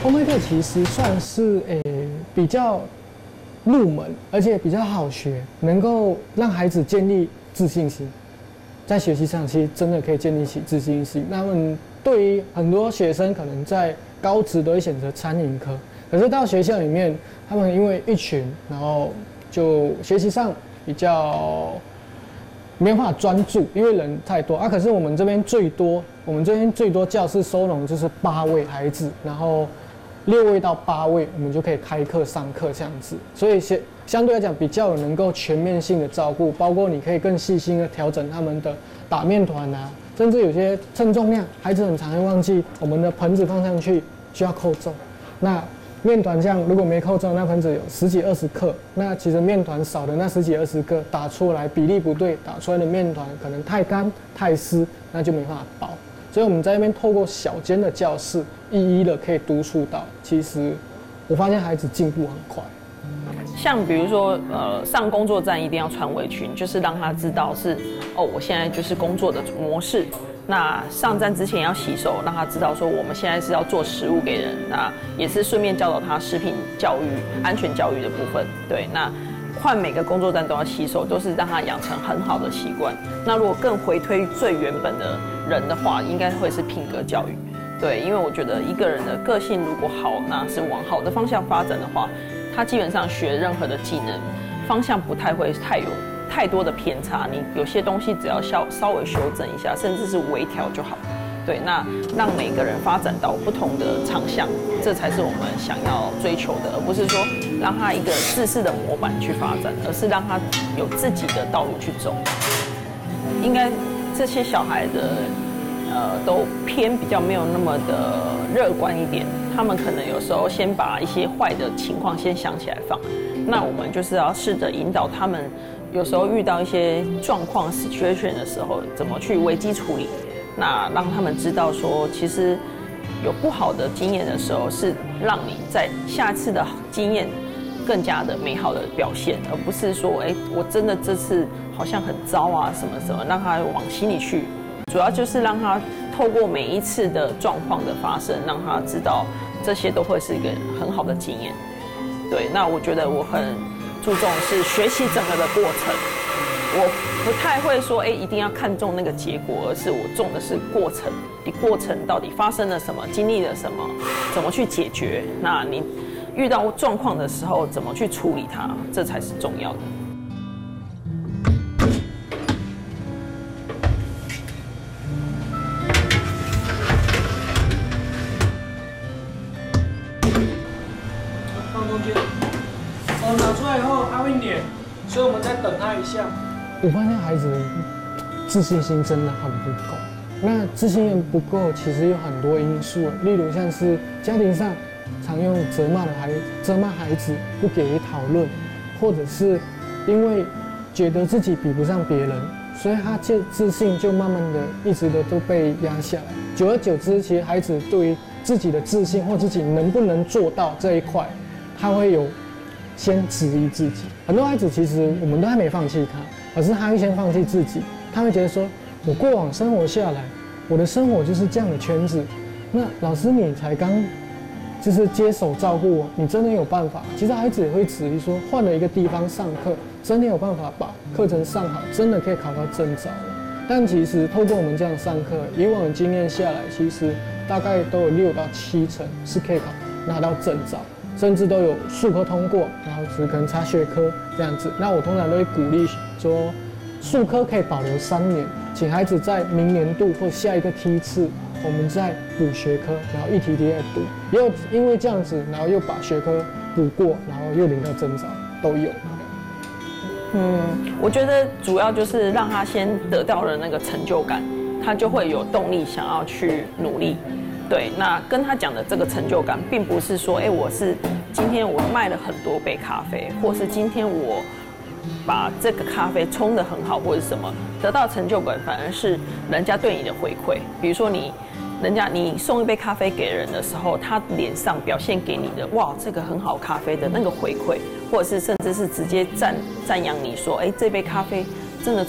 欧麦克其实算是比较入门，而且比较好学，能够让孩子建立自信心。在学习上，其实真的可以建立起自信心。那么对于很多学生，可能在高职都会选择餐饮科，可是到学校里面，他们因为一群，然后就学习上比较没办法专注，因为人太多啊。可是我们这边最多教室收容就是8位孩子，然后6位到8位，我们就可以开课上课这样子。所以相对来讲比较能够全面性的照顾，包括你可以更细心的调整他们的打面团啊，甚至有些称重量，孩子很常会忘记我们的盆子放上去需要扣重，那面团这样如果没扣重，那盆子有10几20克，那其实面团少的那10几20克打出来比例不对，打出来的面团可能太干太湿，那就没办法包。所以我们在那边透过小间的教室，一一的可以督促到，其实我发现孩子进步很快。 像比如说，上工作站一定要穿围裙，就是让他知道是我现在就是工作的模式。那上站之前要洗手，让他知道说我们现在是要做食物给人，那也是顺便教导他食品教育、安全教育的部分。对，那换每个工作站都要洗手，都是让他养成很好的习惯。那如果更回推最原本的人的话，应该会是品格教育。对，因为我觉得一个人的个性如果好，那是往好的方向发展的话，他基本上学任何的技能方向不太会有太多的偏差，你有些东西只要稍微修正一下，甚至是微调就好。对，那让每个人发展到不同的长项，这才是我们想要追求的，而不是说让他一个制式的模板去发展，而是让他有自己的道路去走。应该这些小孩的都偏比较没有那么的乐观一点，他们可能有时候先把一些坏的情况先想起来放，那我们就是要试着引导他们，有时候遇到一些状况 situation 的时候，怎么去危机处理，那让他们知道说，其实有不好的经验的时候，是让你在下次的经验更加的美好的表现，而不是说，我真的这次好像很糟啊，什么什么，让他往心里去。主要就是让他透过每一次的状况的发生，让他知道这些都会是一个很好的经验。对，那我觉得我很注重是学习整个的过程，我不太会说一定要看重那个结果，而是我重的是过程。你过程到底发生了什么，经历了什么，怎么去解决？那你遇到状况的时候怎么去处理它，这才是重要的。 拿出来以后，他会粘，所以我们再等他一下。 我发现孩子自信心真的很不够。那自信心不够，其实有很多因素，例如像是家庭上常用责骂孩子，不给予讨论，或者是因为觉得自己比不上别人，所以他自信就慢慢的一直的都被压下来。久而久之，其实孩子对于自己的自信或自己能不能做到这一块，他会有先质疑自己。很多孩子其实我们都还没放弃他，可是他会先放弃自己。他会觉得说，我过往生活下来，我的生活就是这样的圈子。那老师你才刚就是接手照顾我，你真的有办法？其实孩子也会质疑说，换了一个地方上课，真的有办法把课程上好，真的可以考到证照了。但其实透过我们这样上课，以往的经验下来，其实大概都有6到7成是可以拿到证照。甚至都有术科通过，然后只可能差学科这样子。那我通常都会鼓励说，术科可以保留3年，请孩子在明年度或下一个梯次，我们再补学科，然后一题题来读。也有因为这样子，然后又把学科补过，然后又领到证照，都有。 我觉得主要就是让他先得到了那个成就感，他就会有动力想要去努力。对，那跟他讲的这个成就感，并不是说，我是今天我卖了很多杯咖啡，或是今天我把这个咖啡冲得很好，或者什么，得到成就感，反而是人家对你的回馈。比如说你送一杯咖啡给人的时候，他脸上表现给你的，哇，这个很好咖啡的那个回馈，或者是甚至是直接赞扬你说，这杯咖啡真的